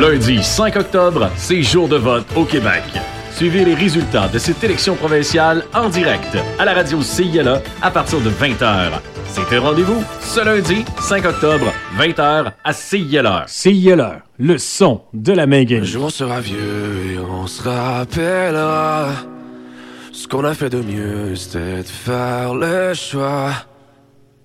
Lundi 5 octobre, c'est jour de vote au Québec. Suivez les résultats de cette élection provinciale en direct à la radio CILA à partir de 20h. C'est un rendez-vous ce lundi 5 octobre, 20h à CILA. CILA, le son de la main gagnée. Un jour on sera vieux et on se rappellera. Ce qu'on a fait de mieux, c'était de faire le choix